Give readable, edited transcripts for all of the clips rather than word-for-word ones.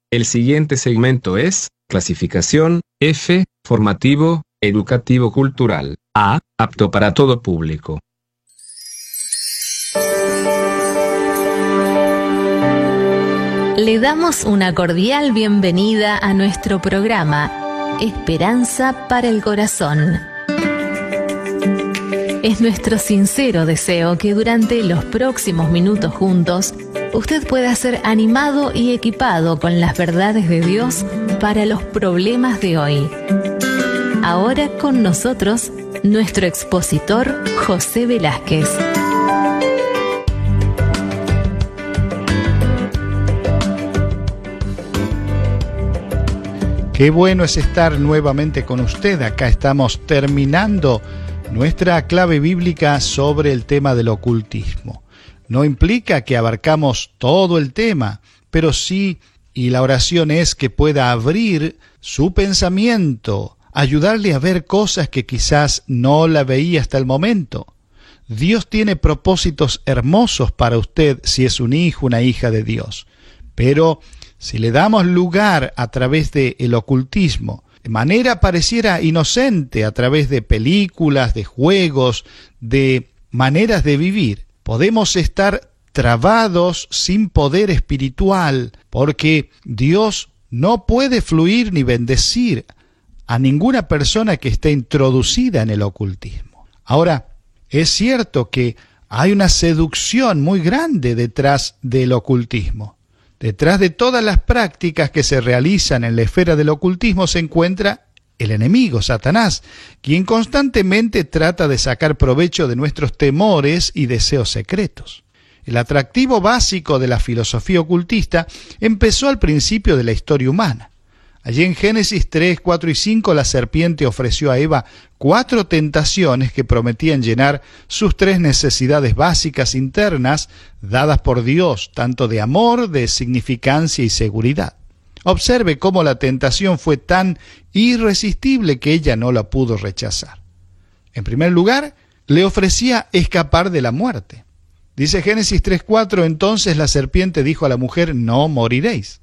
El siguiente segmento es clasificación F, formativo, educativo cultural. A, apto para todo público. Le damos una cordial bienvenida a nuestro programa Esperanza para el Corazón. Es nuestro sincero deseo que durante los próximos minutos juntos usted pueda ser animado y equipado con las verdades de Dios para los problemas de hoy. Ahora con nosotros, nuestro expositor José Velázquez. Qué bueno es estar nuevamente con usted. Acá estamos terminando nuestra clave bíblica sobre el tema del ocultismo. No implica que abarcamos todo el tema, pero sí, y la oración es que pueda abrir su pensamiento, ayudarle a ver cosas que quizás no la veía hasta el momento. Dios tiene propósitos hermosos para usted si es un hijo, una hija de Dios. Pero si le damos lugar a través del ocultismo, de manera pareciera inocente, a través de películas, de juegos, de maneras de vivir, podemos estar trabados sin poder espiritual, porque Dios no puede fluir ni bendecir a ninguna persona que esté introducida en el ocultismo. Ahora, es cierto que hay una seducción muy grande detrás del ocultismo. Detrás de todas las prácticas que se realizan en la esfera del ocultismo se encuentra el enemigo, Satanás, quien constantemente trata de sacar provecho de nuestros temores y deseos secretos. El atractivo básico de la filosofía ocultista empezó al principio de la historia humana. Allí en Génesis 3, 4 y 5 la serpiente ofreció a Eva 4 tentaciones que prometían llenar sus 3 necesidades básicas internas dadas por Dios, tanto de amor, de significancia y seguridad. Observe cómo la tentación fue tan irresistible que ella no la pudo rechazar. En primer lugar, le ofrecía escapar de la muerte. Dice Génesis 3:4, entonces la serpiente dijo a la mujer, no moriréis.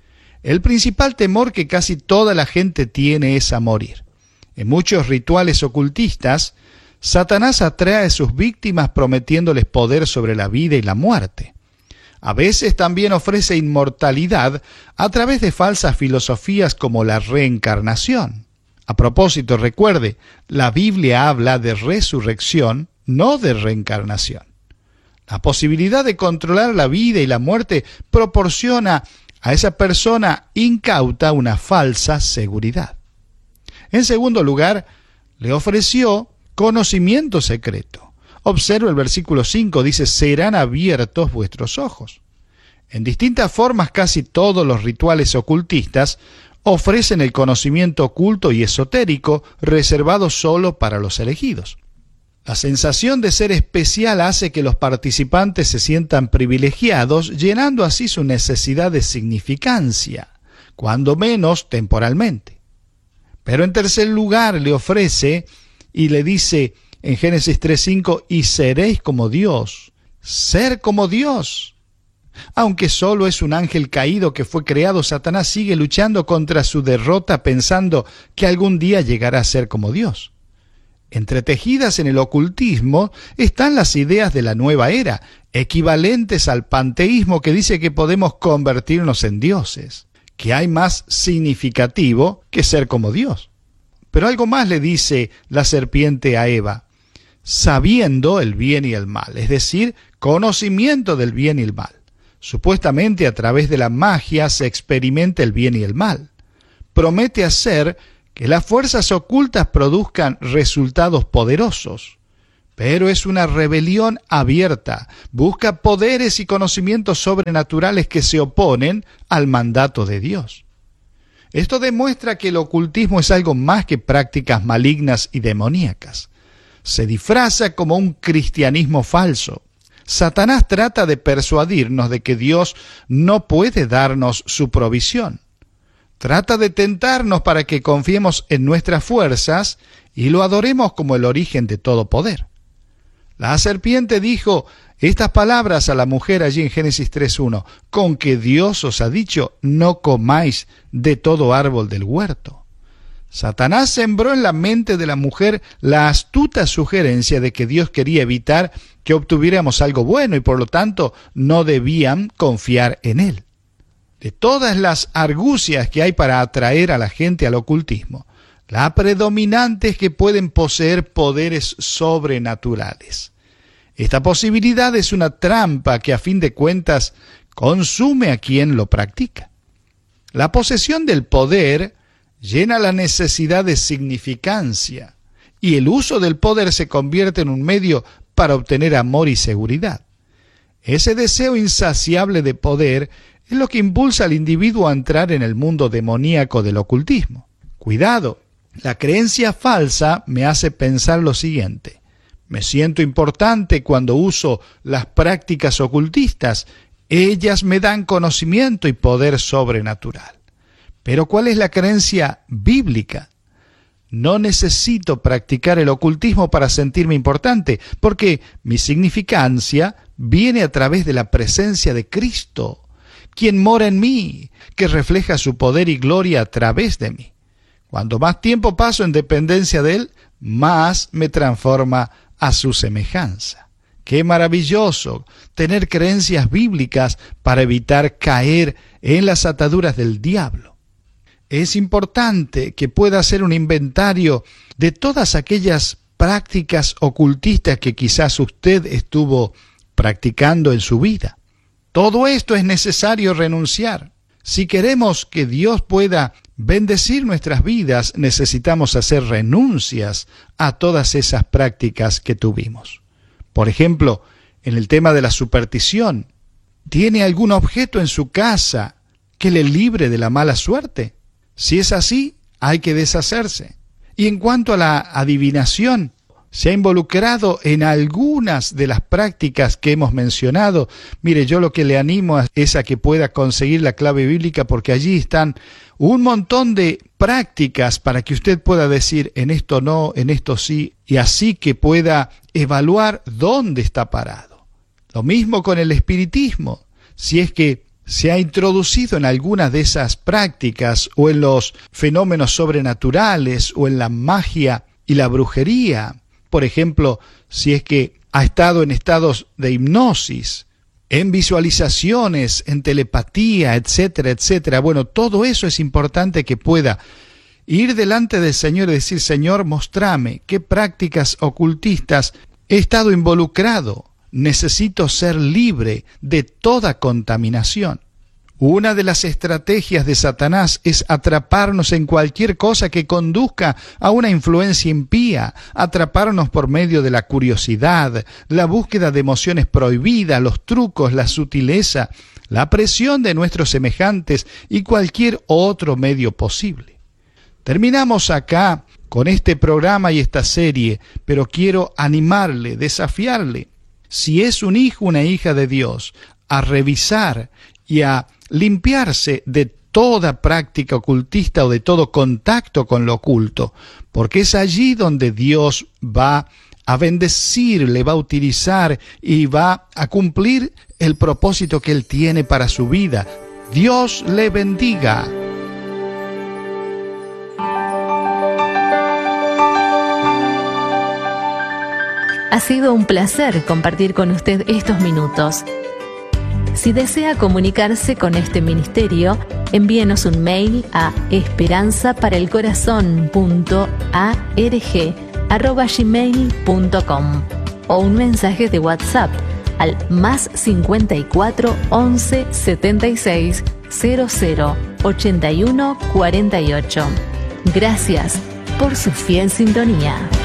El principal temor que casi toda la gente tiene es a morir. En muchos rituales ocultistas, Satanás atrae a sus víctimas prometiéndoles poder sobre la vida y la muerte. A veces también ofrece inmortalidad a través de falsas filosofías como la reencarnación. A propósito, recuerde, la Biblia habla de resurrección, no de reencarnación. La posibilidad de controlar la vida y la muerte proporciona a esa persona incauta una falsa seguridad. En segundo lugar, le ofreció conocimiento secreto. Observa el versículo 5, dice, serán abiertos vuestros ojos. En distintas formas, casi todos los rituales ocultistas ofrecen el conocimiento oculto y esotérico reservado solo para los elegidos. La sensación de ser especial hace que los participantes se sientan privilegiados, llenando así su necesidad de significancia, cuando menos temporalmente. Pero en tercer lugar le ofrece y le dice en Génesis 3:5, y seréis como Dios, ser como Dios. Aunque solo es un ángel caído que fue creado, Satanás sigue luchando contra su derrota pensando que algún día llegará a ser como Dios. Entretejidas en el ocultismo están las ideas de la nueva era, equivalentes al panteísmo que dice que podemos convertirnos en dioses, que hay más significativo que ser como Dios. Pero algo más le dice la serpiente a Eva, sabiendo el bien y el mal, es decir, conocimiento del bien y el mal. Supuestamente a través de la magia se experimenta el bien y el mal. Promete hacer que las fuerzas ocultas produzcan resultados poderosos, pero es una rebelión abierta, busca poderes y conocimientos sobrenaturales que se oponen al mandato de Dios. Esto demuestra que el ocultismo es algo más que prácticas malignas y demoníacas. Se disfraza como un cristianismo falso. Satanás trata de persuadirnos de que Dios no puede darnos su provisión. Trata de tentarnos para que confiemos en nuestras fuerzas y lo adoremos como el origen de todo poder. La serpiente dijo estas palabras a la mujer allí en Génesis 3:1, con que Dios os ha dicho, no comáis de todo árbol del huerto. Satanás sembró en la mente de la mujer la astuta sugerencia de que Dios quería evitar que obtuviéramos algo bueno y por lo tanto no debían confiar en él. De todas las argucias que hay para atraer a la gente al ocultismo, la predominante es que pueden poseer poderes sobrenaturales. Esta posibilidad es una trampa que a fin de cuentas consume a quien lo practica. La posesión del poder llena la necesidad de significancia y el uso del poder se convierte en un medio para obtener amor y seguridad. Ese deseo insaciable de poder es lo que impulsa al individuo a entrar en el mundo demoníaco del ocultismo. Cuidado, la creencia falsa me hace pensar lo siguiente: me siento importante cuando uso las prácticas ocultistas. Ellas me dan conocimiento y poder sobrenatural. Pero ¿cuál es la creencia bíblica? No necesito practicar el ocultismo para sentirme importante, porque mi significancia viene a través de la presencia de Cristo, quien mora en mí, que refleja su poder y gloria a través de mí. Cuanto más tiempo paso en dependencia de Él, más me transforma a su semejanza. ¡Qué maravilloso tener creencias bíblicas para evitar caer en las ataduras del diablo! Es importante que pueda hacer un inventario de todas aquellas prácticas ocultistas que quizás usted estuvo practicando en su vida. Todo esto es necesario renunciar. Si queremos que Dios pueda bendecir nuestras vidas, necesitamos hacer renuncias a todas esas prácticas que tuvimos. Por ejemplo, en el tema de la superstición, ¿tiene algún objeto en su casa que le libre de la mala suerte? Si es así, hay que deshacerse. Y en cuanto a la adivinación, ¿se ha involucrado en algunas de las prácticas que hemos mencionado? Mire, yo lo que le animo es a que pueda conseguir la clave bíblica, porque allí están un montón de prácticas para que usted pueda decir en esto no, en esto sí, y así que pueda evaluar dónde está parado. Lo mismo con el espiritismo. Si es que se ha introducido en algunas de esas prácticas o en los fenómenos sobrenaturales o en la magia y la brujería, por ejemplo, si es que ha estado en estados de hipnosis, en visualizaciones, en telepatía, etcétera, etcétera. Bueno, todo eso es importante que pueda ir delante del Señor y decir: Señor, mostrame qué prácticas ocultistas he estado involucrado. Necesito ser libre de toda contaminación. Una de las estrategias de Satanás es atraparnos en cualquier cosa que conduzca a una influencia impía, atraparnos por medio de la curiosidad, la búsqueda de emociones prohibidas, los trucos, la sutileza, la presión de nuestros semejantes y cualquier otro medio posible. Terminamos acá con este programa y esta serie, pero quiero animarle, desafiarle, si es un hijo, una hija de Dios, a revisar y a limpiarse de toda práctica ocultista o de todo contacto con lo oculto, porque es allí donde Dios va a bendecir, le va a utilizar y va a cumplir el propósito que Él tiene para su vida. Dios le bendiga. Ha sido un placer compartir con usted estos minutos. Si desea comunicarse con este ministerio, envíenos un mail a esperanzaparelcorazon.arg@gmail.com o un mensaje de WhatsApp al +54 11 76 00 81 48. Gracias por su fiel sintonía.